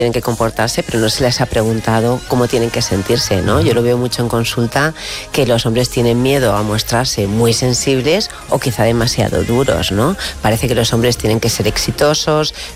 tienen que comportarse, pero no se les ha preguntado cómo tienen que sentirse, ¿no? Yo lo veo mucho en consulta, que los hombres tienen miedo a mostrarse muy sensibles o quizá demasiado duros, ¿no? Parece que los hombres tienen que ser exitosos,